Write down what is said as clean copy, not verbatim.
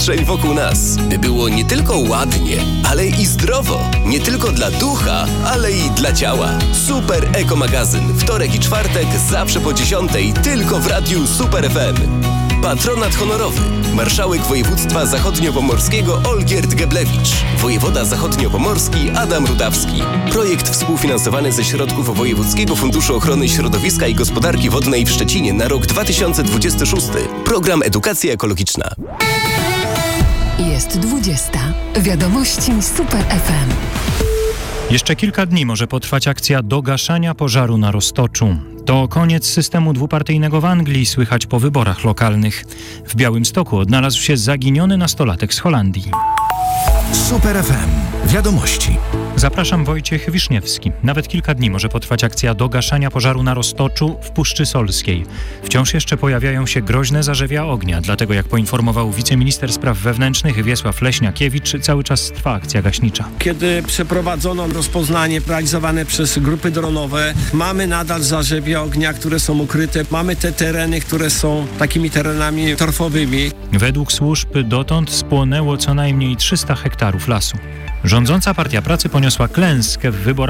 przestrzeń wokół nas, by było nie tylko ładnie, ale i zdrowo. Nie tylko dla ducha, ale i dla ciała. Super Eko Magazyn. Wtorek i czwartek zawsze po 10:00 tylko w Radiu Super FM. Patronat honorowy. Marszałek województwa zachodniopomorskiego Olgierd Geblewicz. Wojewoda zachodniopomorski Adam Rudawski. Projekt współfinansowany ze środków Wojewódzkiego Funduszu Ochrony Środowiska i Gospodarki Wodnej w Szczecinie na rok 2026. Program Edukacja Ekologiczna. Jest 20. Wiadomości Super FM. Jeszcze kilka dni może potrwać akcja dogaszania pożaru na Roztoczu. To koniec systemu dwupartyjnego w Anglii, słychać po wyborach lokalnych. W Białymstoku odnalazł się zaginiony nastolatek z Holandii. Super FM. Wiadomości. Zapraszam, Wojciech Wiszniewski. Nawet kilka dni może potrwać akcja dogaszania pożaru na Roztoczu w Puszczy Solskiej. Wciąż jeszcze pojawiają się groźne zarzewia ognia, dlatego jak poinformował wiceminister spraw wewnętrznych Wiesław Leśniakiewicz, cały czas trwa akcja gaśnicza. Kiedy przeprowadzono rozpoznanie realizowane przez grupy dronowe, mamy nadal zarzewia ognia, które są ukryte. Mamy te tereny, które są takimi terenami torfowymi. Według służb dotąd spłonęło co najmniej 300 hektarów lasu. Rządząca Partia Pracy poniosła klęskę w wyborach